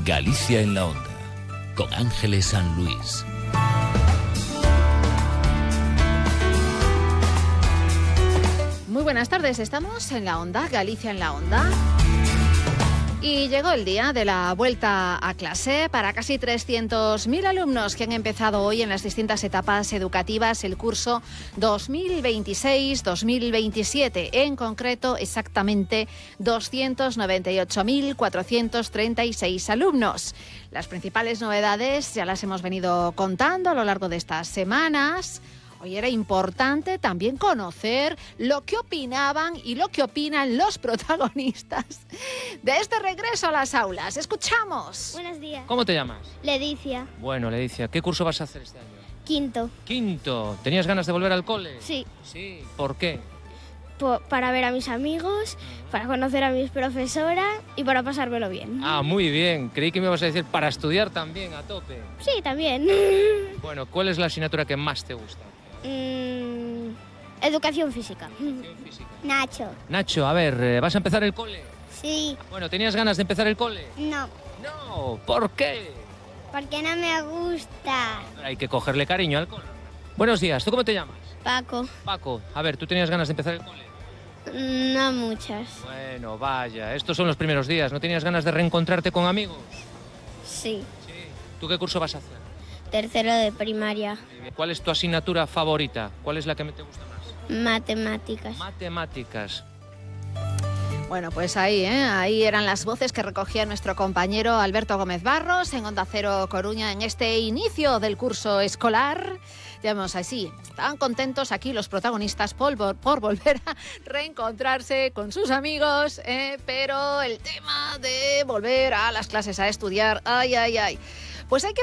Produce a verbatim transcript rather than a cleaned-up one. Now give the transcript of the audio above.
Galicia en la Onda, con Ángeles San Luis. Muy buenas tardes, estamos en la Onda, Galicia en la Onda. Y llegó el día de la vuelta a clase para casi trescientos mil alumnos que han empezado hoy en las distintas etapas educativas el curso dos mil veintiséis dos mil veintisiete, en concreto exactamente doscientos noventa y ocho mil cuatrocientos treinta y seis alumnos. Las principales novedades ya las hemos venido contando a lo largo de estas semanas. Hoy era importante también conocer lo que opinaban y lo que opinan los protagonistas de este regreso a las aulas. ¡Escuchamos! Buenos días. ¿Cómo te llamas? Ledicia. Bueno, Ledicia, ¿qué curso vas a hacer este año? Quinto. Quinto. ¿Tenías ganas de volver al cole? Sí. Sí. ¿Por qué? Po- para ver a mis amigos, para conocer a mis profesoras y para pasármelo bien. Ah, muy bien. Creí que me ibas a decir para estudiar también, a tope. Sí, también. Bueno, ¿cuál es la asignatura que más te gusta? Mm, educación física. Educación física. Nacho. Nacho, a ver, eh, ¿vas a empezar el cole? Sí. Bueno, ¿tenías ganas de empezar el cole? No, No, ¿por qué? porque no me gusta. Hay que cogerle cariño al cole. Buenos días, ¿tú cómo te llamas? Paco. Paco, a ver, ¿tú tenías ganas de empezar el cole? No muchas. Bueno, vaya, estos son los primeros días. ¿No tenías ganas de reencontrarte con amigos? Sí. Sí. ¿Tú qué curso vas a hacer? Tercero de primaria. ¿Cuál es tu asignatura favorita? ¿Cuál es la que te gusta más? Matemáticas. Matemáticas. Bueno, pues ahí, ¿eh? Ahí eran las voces que recogía nuestro compañero Alberto Gómez Barros en Onda Cero Coruña en este inicio del curso escolar. Ya vemos así, estaban contentos aquí los protagonistas por, por volver a reencontrarse con sus amigos, ¿eh? Pero el tema de volver a las clases a estudiar, ay, ay, ay. Pues hay que